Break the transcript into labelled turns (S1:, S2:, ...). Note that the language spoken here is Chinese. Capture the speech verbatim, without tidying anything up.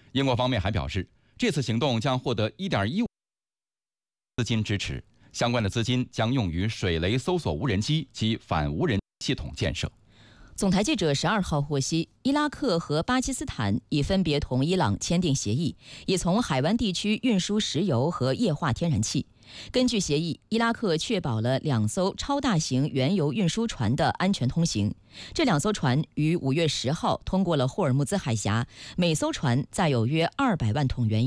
S1: 英国方面还表示，这次行动将获得一点一五资金支持，相关的资金将用于水雷搜索无人机及反无人系统建设。
S2: 总台记者十二号获悉，伊拉克和巴基斯坦已分别同伊朗签订协议，以从海湾地区运输石油和液化天然气。根据协议，伊拉克确保了两艘超大型原油运输船的安全通行。这两艘船于五月十号通过了霍尔木兹海峡，每艘船载有约二百万桶原油。